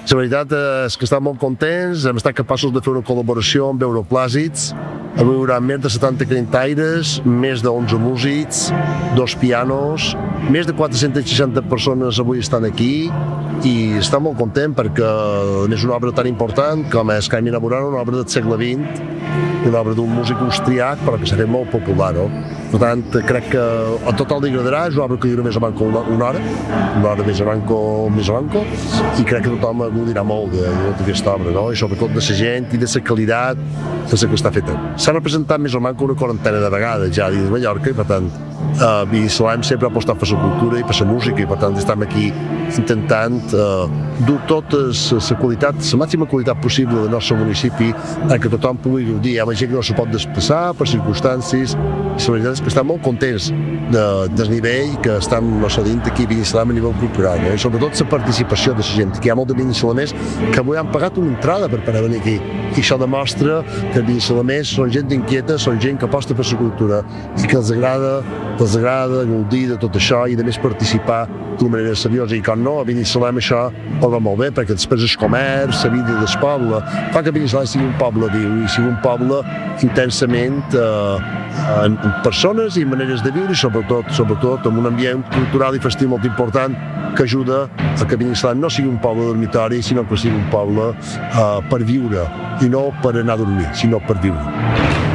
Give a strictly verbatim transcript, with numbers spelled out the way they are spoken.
La veritat és que estem molt contents, hem estat capaços de fer una col·laboració amb Europlàsics. Avui hi haurà més de setanta cantaires, més de onze músics, dos pianos, més de quatre-centes seixanta persones avui estan aquí i estem molt contents perquè és una obra tan important com és Carmina Burana, una obra del segle vint, una obra d'un músic austriac però que s'ha fet molt popular. No? Per tant, crec que a tothom li agradarà, és una obra que dura més o menys una, una hora, una hora més o menys, més o menys, i crec que tothom gaudirà molt d'aquesta obra, no? I sobretot de la gent i de la qualitat de la que està feta. S'ha representat més o menys una quarantena de vegades ja a dins de Mallorca i per tant uh, Binissalem sempre ha apostat per la cultura i per la música i per tant estem aquí intentant uh, dur tota la qualitat, la màxima qualitat possible del nostre municipi a que tothom pugui gaudir. Hi ha gent que no se pot desplaçar per circumstàncies i la veritat és que estem molt contents de, del nivell que estem assolint aquí a Binissalem a nivell cultural, no? I sobretot la participació de la gent, que hi ha molts de binissalemers que avui han pagat una entrada per poder venir aquí i això demostra que els binissalemers són gent inquieta, són gent que aposta per la cultura i que els agrada, els agrada gaudir de tot això i de més participar d'una manera seriosa i com no, a Binissalem això ho va molt bé perquè després el comerç, la vida del poble fa que Binissalem sigui un poble viu i sigui un poble intensament eh, en persones i maneres de viure i sobretot, sobretot amb un ambient cultural i festiu molt important que ajuda a que Binissalem no sigui un poble dormitori sinó que sigui un poble eh, per viure i no per anar a dormir, sinó per viure.